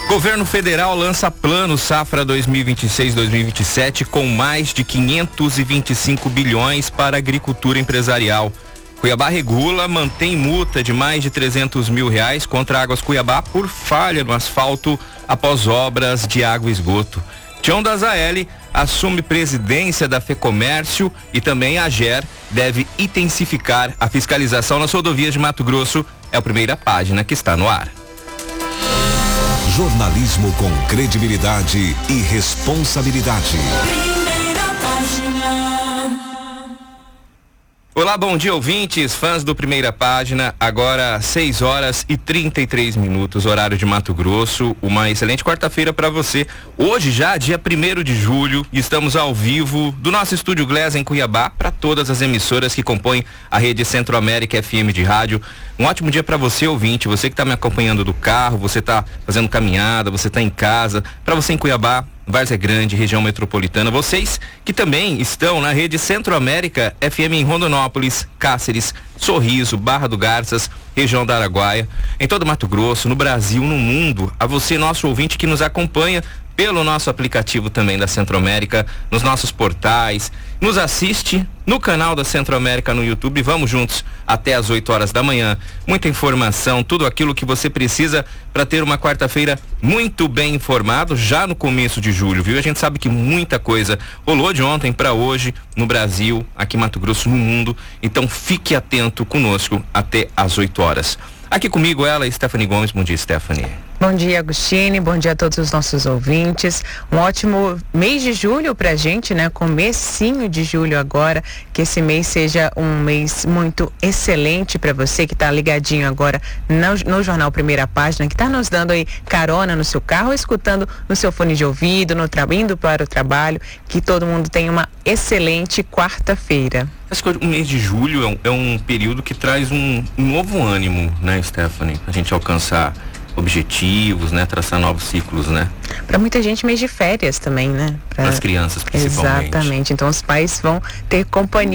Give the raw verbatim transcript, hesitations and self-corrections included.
Governo federal lança plano safra dois mil e vinte e seis, dois mil e vinte e sete com mais de quinhentos e vinte e cinco bilhões para agricultura empresarial. Cuiabá regula, mantém multa de mais de trezentos mil reais contra Águas Cuiabá por falha no asfalto após obras de água e esgoto. Tião da Zaeli assume presidência da FEComércio e também a AGER deve intensificar a fiscalização nas rodovias de Mato Grosso. É a primeira página que está no ar. Jornalismo com credibilidade e responsabilidade. Olá, bom dia, ouvintes, fãs do Primeira Página. Agora seis horas e trinta e três minutos, horário de Mato Grosso. Uma excelente quarta-feira para você. Hoje já, dia primeiro de julho, estamos ao vivo do nosso estúdio Glass em Cuiabá para todas as emissoras que compõem a rede Centro-América F M de rádio. Um ótimo dia para você, ouvinte, você que está me acompanhando do carro, você está fazendo caminhada, você está em casa, para você em Cuiabá, Várzea Grande, região metropolitana, vocês que também estão na rede Centro-América F M em Rondonópolis, Cáceres, Sorriso, Barra do Garças, região da Araguaia, em todo Mato Grosso, no Brasil, no mundo, a você, nosso ouvinte que nos acompanha pelo nosso aplicativo também da Centro-América, nos nossos portais, nos assiste no canal da Centro-América no YouTube. Vamos juntos até às oito horas da manhã. Muita informação, tudo aquilo que você precisa para ter uma quarta-feira muito bem informado, já no começo de julho, viu? A gente sabe que muita coisa rolou de ontem para hoje no Brasil, aqui em Mato Grosso, no mundo. Então fique atento conosco até às oito horas. Aqui comigo ela, Stephanie Gomes. Bom dia, Stephanie. Bom dia, Agostini, bom dia a todos os nossos ouvintes. Um ótimo mês de julho pra gente, né? Comecinho de julho agora, que esse mês seja um mês muito excelente para você que tá ligadinho agora no, no Jornal Primeira Página, que tá nos dando aí carona no seu carro, escutando no seu fone de ouvido, no tra- indo para o trabalho, que todo mundo tenha uma excelente quarta-feira. Acho que o mês de julho é um, é um período que traz um, um novo ânimo, né, Stephanie? A gente alcançar objetivos, né? Traçar novos ciclos, né? Para muita gente, mês de férias também, né? Para as crianças, principalmente. Exatamente. Então, os pais vão ter companhia